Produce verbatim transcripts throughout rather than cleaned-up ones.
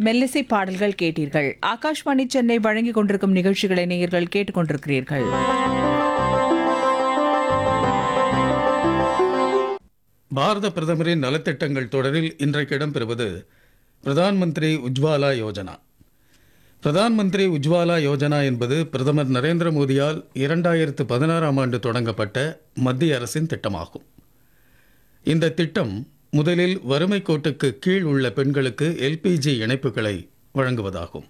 மெல்லிசை பாடல்கள் கேட்டீர்கள். ஆகாஷ்வாணி சென்னை வழங்கிக் கொண்டிருக்கும் நிகழ்ச்சிகளை நேயர்கள் கேட்டுக்கொண்டிருக்கிறீர்கள். பாரத பிரதமரின் நலத்திட்டங்கள் தொடரில் இன்றைக்கு இடம்பெறுவது பிரதான் மந்திரி உஜ்வாலா யோஜனா. பிரதான் மந்திரி உஜ்வாலா யோஜனா என்பது பிரதமர் நரேந்திர மோடியால் இரண்டாயிரத்து பதினாறாம் ஆண்டு தொடங்கப்பட்ட மத்திய அரசின் திட்டமாகும். இந்த திட்டம் முதலில் வறுமை கோட்டுக்கு கீழ் உள்ள பெண்களுக்கு எல்பிஜி இணைப்புகளை வழங்குவதாகும்.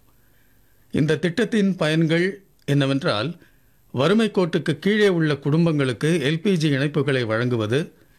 இந்த திட்டத்தின் பயன்கள் என்னவென்றால், வறுமை கோட்டுக்கு கீழே உள்ள குடும்பங்களுக்கு எல்பிஜி இணைப்புகளை வழங்குவது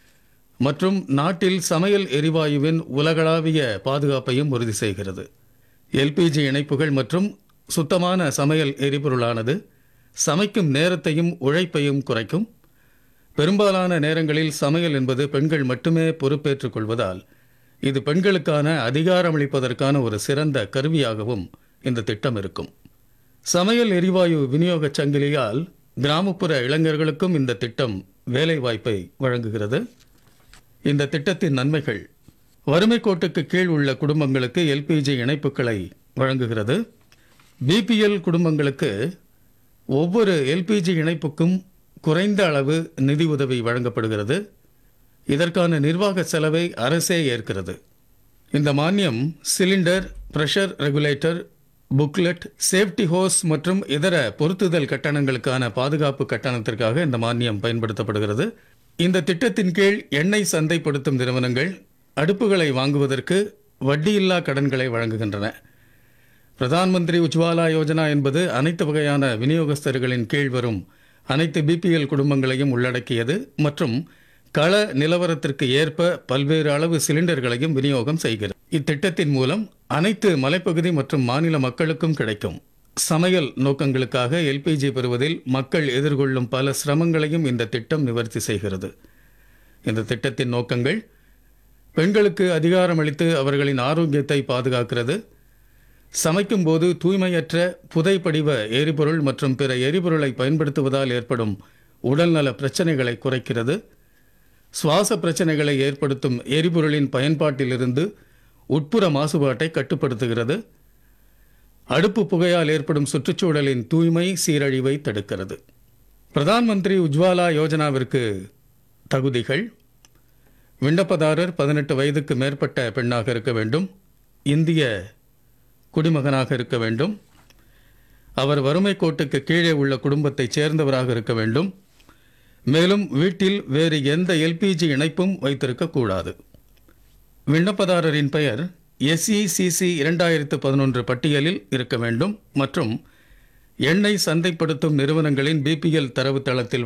மற்றும் நாட்டில் சமையல் எரிவாயுவின் உலகளாவிய பாதுகாப்பையும் உறுதி செய்கிறது. எல்பிஜி இணைப்புகள் மற்றும் சுத்தமான சமையல் எரிபொருளானது சமைக்கும் நேரத்தையும் உழைப்பையும் குறைக்கும். பெரும்பாலான நேரங்களில் சமையல் என்பது பெண்கள் மட்டுமே பொறுப்பேற்றுக் கொள்வதால் இது பெண்களுக்கான அதிகாரமளிப்பதற்கான ஒரு சிறந்த கருவியாகவும் இந்த திட்டம் இருக்கும். சமையல் எரிவாயு விநியோக சங்கிலியால் கிராமப்புற இளைஞர்களுக்கும் இந்த திட்டம் வேலைவாய்ப்பை வழங்குகிறது. இந்த திட்டத்தின் நன்மைகள்: வறுமை கோட்டுக்கு கீழ் உள்ள குடும்பங்களுக்கு எல்பிஜி இணைப்புகளை வழங்குகிறது. பிபிஎல் குடும்பங்களுக்கு ஒவ்வொரு எல்பிஜி இணைப்புக்கும் குறைந்த அளவு நிதி உதவி வழங்கப்படுகிறது. இதற்கான நிர்வாக செலவை அரசே ஏற்கிறது. இந்த மானியம் cylinder, pressure regulator, booklet, safety hose மற்றும் இதர பொருத்துதல் கட்டணங்களுக்கான பாதுகாப்பு கட்டணத்திற்காக இந்த மானியம் பயன்படுத்தப்படுகிறது. இந்த திட்டத்தின் கீழ் எண்ணெய் சந்தைப்படுத்தும் நிறுவனங்கள் அடுப்புகளை வாங்குவதற்கு வட்டியில்லா கடன்களை வழங்குகின்றன. பிரதான் மந்திரி உஜ்வாலா யோஜனா என்பது அனைத்து வகையான விநியோகஸ்தர்களின் கீழ் வரும் அனைத்து பிபிஎல் குடும்பங்களையும் உள்ளடக்கியது மற்றும் கள நிலவரத்திற்கு ஏற்ப பல்வேறு அளவு சிலிண்டர்களையும் விநியோகம் செய்கிறது. இத்திட்டத்தின் மூலம் அனைத்து மலைப்பகுதி மற்றும் மாநில மக்களுக்கும் கிடைக்கும். சமையல் நோக்கங்களுக்காக எல்பிஜி பெறுவதில் மக்கள் எதிர்கொள்ளும் பல சிரமங்களையும் இந்த திட்டம் நிவர்த்தி செய்கிறது. இந்த திட்டத்தின் நோக்கங்கள்: பெண்களுக்கு அதிகாரமளித்து அவர்களின் ஆரோக்கியத்தை பாதுகாக்கிறது, சமைக்கும் போது தூய்மையற்ற புதைப்படிவ எரிபொருள் மற்றும் பிற எரிபொருளை பயன்படுத்துவதால் ஏற்படும் உடல்நல பிரச்சனைகளை குறைக்கிறது, சுவாச பிரச்சனைகளை ஏற்படுத்தும் எரிபொருளின் பயன்பாட்டிலிருந்து உட்புற மாசுபாட்டை கட்டுப்படுத்துகிறது, அடுப்பு புகையால் ஏற்படும் சுற்றுச்சூழலின் தூய்மை சீரழிவை தடுக்கிறது. பிரதான் மந்திரி உஜ்வாலா யோஜனாவிற்கு தகுதிகள்: விண்ணப்பதாரர் பதினெட்டு வயதுக்கு மேற்பட்ட பெண்ணாக இருக்க வேண்டும், இந்திய குடிமகனாக இருக்க வேண்டும், அவர் வறுமை கோட்டுக்கு கீழே உள்ள குடும்பத்தைச் சேர்ந்தவராக இருக்க வேண்டும், மேலும் வீட்டில் வேறு எந்த எல்பிஜி இணைப்பும் வைத்திருக்கக்கூடாது. விண்ணப்பதாரரின் பெயர் எஸ்இசிசி இரண்டாயிரத்து பதினொன்று பட்டியலில் இருக்க வேண்டும் மற்றும் எண்ணெய் சந்தைப்படுத்தும் நிறுவனங்களின் பிபிஎல் தரவுத்தளத்தில்